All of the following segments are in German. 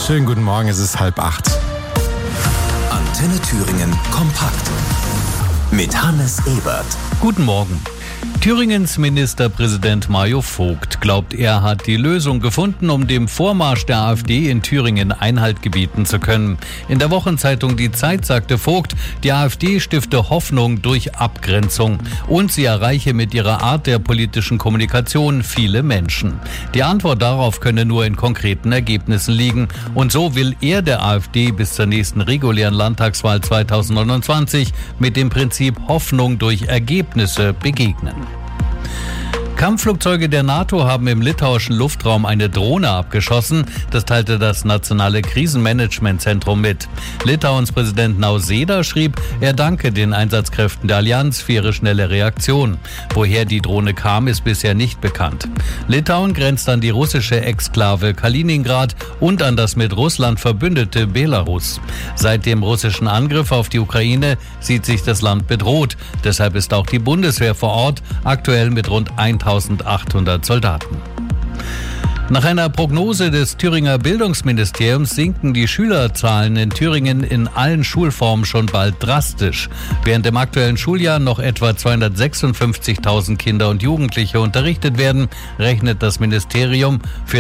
Schönen guten Morgen, es ist 7:30. Antenne Thüringen kompakt mit Hannes Ebert. Guten Morgen. Thüringens Ministerpräsident Mario Vogt glaubt, er hat die Lösung gefunden, um dem Vormarsch der AfD in Thüringen Einhalt gebieten zu können. In der Wochenzeitung Die Zeit sagte Vogt, die AfD stifte Hoffnung durch Abgrenzung und sie erreiche mit ihrer Art der politischen Kommunikation viele Menschen. Die Antwort darauf könne nur in konkreten Ergebnissen liegen. Und so will er der AfD bis zur nächsten regulären Landtagswahl 2029 mit dem Prinzip Hoffnung durch Ergebnisse begegnen. Kampfflugzeuge der NATO haben im litauischen Luftraum eine Drohne abgeschossen. Das teilte das Nationale Krisenmanagementzentrum mit. Litauens Präsident Nausėda schrieb, er danke den Einsatzkräften der Allianz für ihre schnelle Reaktion. Woher die Drohne kam, ist bisher nicht bekannt. Litauen grenzt an die russische Exklave Kaliningrad und an das mit Russland verbündete Belarus. Seit dem russischen Angriff auf die Ukraine sieht sich das Land bedroht. Deshalb ist auch die Bundeswehr vor Ort, aktuell mit rund 1.800 Soldaten. Nach einer Prognose des Thüringer Bildungsministeriums sinken die Schülerzahlen in Thüringen in allen Schulformen schon bald drastisch. Während im aktuellen Schuljahr noch etwa 256.000 Kinder und Jugendliche unterrichtet werden, rechnet das Ministerium für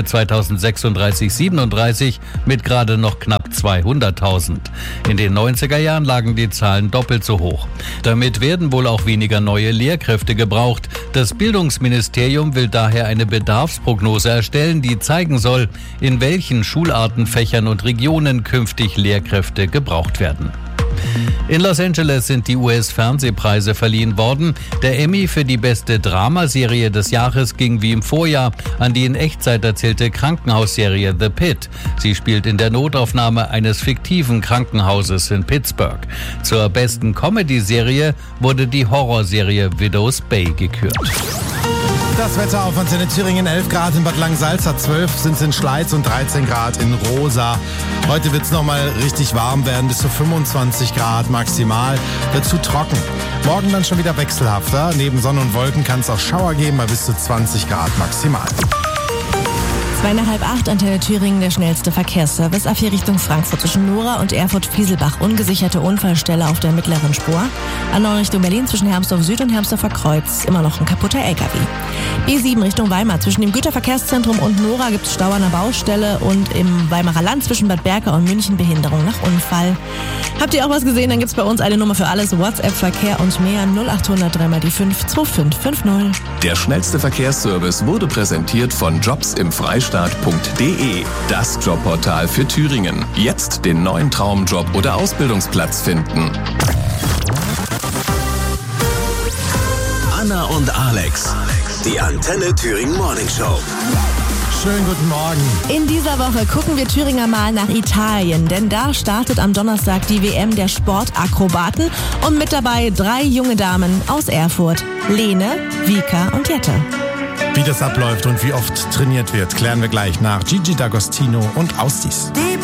2036/37 mit gerade noch knapp 200.000. In den 90er Jahren lagen die Zahlen doppelt so hoch. Damit werden wohl auch weniger neue Lehrkräfte gebraucht. Das Bildungsministerium will daher eine Bedarfsprognose erstellen, die zeigen soll, in welchen Schularten, Fächern und Regionen künftig Lehrkräfte gebraucht werden. In Los Angeles sind die US-Fernsehpreise verliehen worden. Der Emmy für die beste Dramaserie des Jahres ging wie im Vorjahr an die in Echtzeit erzählte Krankenhausserie The Pit. Sie spielt in der Notaufnahme eines fiktiven Krankenhauses in Pittsburgh. Zur besten Comedy-Serie wurde die Horrorserie Widow's Bay gekürt. Das Wetter auf Antenne Thüringen, 11 Grad in Bad Langensalza, 12 sind es in Schleiz und 13 Grad in Rosa. Heute wird es nochmal richtig warm werden, bis zu 25 Grad maximal, dazu trocken. Morgen dann schon wieder wechselhafter, neben Sonne und Wolken kann es auch Schauer geben, bei bis zu 20 Grad maximal. 7:30, Antenne Thüringen, der schnellste Verkehrsservice. A4 Richtung Frankfurt zwischen Nora und Erfurt-Fieselbach. Ungesicherte Unfallstelle auf der mittleren Spur. A9 Richtung Berlin zwischen Hermsdorf Süd und Hermsdorfer Kreuz. Immer noch ein kaputter LKW. B7 Richtung Weimar. Zwischen dem Güterverkehrszentrum und Nora gibt es Stau an der Baustelle. Und im Weimarer Land zwischen Bad Berka und München Behinderung nach Unfall. Habt ihr auch was gesehen? Dann gibt es bei uns eine Nummer für alles. WhatsApp, Verkehr und mehr. 0800 3x5 2550. Der schnellste Verkehrsservice wurde präsentiert von jobsimfreistaat.de. Das Jobportal für Thüringen. Jetzt den neuen Traumjob oder Ausbildungsplatz finden. Anna und Alex. Die Antenne Thüringen Morning Show. Schönen guten Morgen. In dieser Woche gucken wir Thüringer mal nach Italien, denn da startet am Donnerstag die WM der Sportakrobaten und mit dabei 3 junge Damen aus Erfurt. Lene, Vika und Jette. Wie das abläuft und wie oft trainiert wird, klären wir gleich nach Gigi D'Agostino und Austis. Deep